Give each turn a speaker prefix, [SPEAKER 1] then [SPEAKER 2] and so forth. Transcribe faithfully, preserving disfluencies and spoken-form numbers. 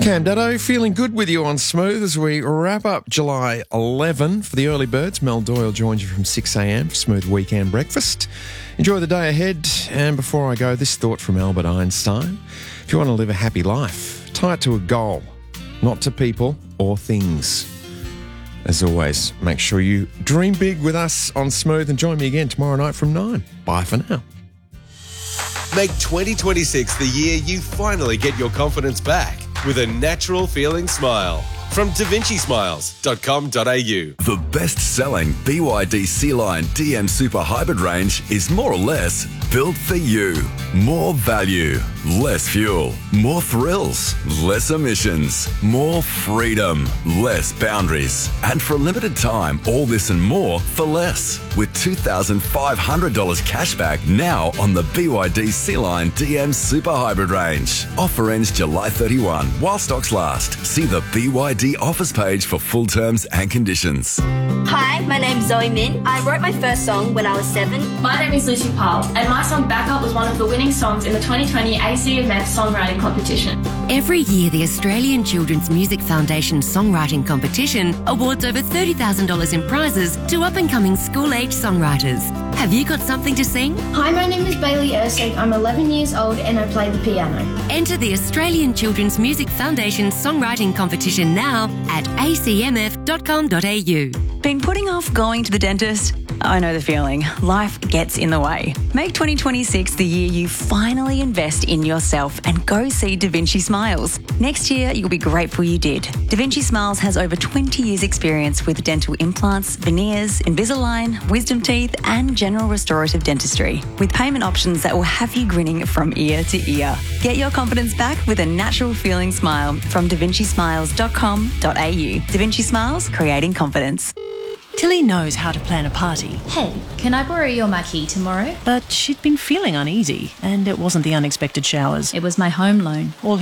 [SPEAKER 1] Cam Dutto feeling good with you on Smooth as we wrap up July eleventh. For the early birds, Mel Doyle joins you from six a.m. for Smooth Weekend Breakfast. Enjoy the day ahead. And before I go, this thought from Albert Einstein. If you want to live a happy life, tie it to a goal, not to people or things. As always, make sure you dream big with us on Smooth and join me again tomorrow night from nine. Bye for now.
[SPEAKER 2] Make twenty twenty-six the year you finally get your confidence back with a natural feeling smile. From da vinci smiles dot com dot a u.
[SPEAKER 3] The best-selling B Y D C-Line D M Super Hybrid range is more or less built for you. More value, less fuel, more thrills, less emissions, more freedom, less boundaries. And for a limited time, all this and more for less. With two thousand five hundred dollars cashback now on the B Y D C-Line D M Super Hybrid range. Offer ends July thirty-first while stocks last. See the B Y D offers page for full terms and conditions.
[SPEAKER 4] Hi, my name's Zoe Min. I wrote my first song when I was seven.
[SPEAKER 5] My name is Lucy Powell, and my song Back Up was one of the winning songs in the twenty twenty A C M F Songwriting Competition.
[SPEAKER 6] Every year, the Australian Children's Music Foundation Songwriting Competition awards over thirty thousand dollars in prizes to up-and-coming school-age songwriters. Have you got something to sing?
[SPEAKER 7] Hi, my name is Bailey Ersig. I'm eleven years old and I play the piano.
[SPEAKER 6] Enter the Australian Children's Music Foundation Songwriting Competition now at a c m f dot com dot a u.
[SPEAKER 8] Been putting off going to the dentist? I know the feeling. Life gets in the way. Make twenty twenty-six the year you finally invest in yourself and go see Da Vinci Smiles. Next year, you'll be grateful you did. Da Vinci Smiles has over twenty years experience with dental implants, veneers, Invisalign, wisdom teeth and general restorative dentistry, with payment options that will have you grinning from ear to ear. Get your confidence back with a natural feeling smile from da vinci smiles dot com dot a u. Da Vinci Smiles, creating confidence.
[SPEAKER 9] Tilly knows how to plan a party.
[SPEAKER 10] Hey, can I borrow your marquee tomorrow?
[SPEAKER 9] But she'd been feeling uneasy, and it wasn't the unexpected showers.
[SPEAKER 10] It was my home loan.
[SPEAKER 9] All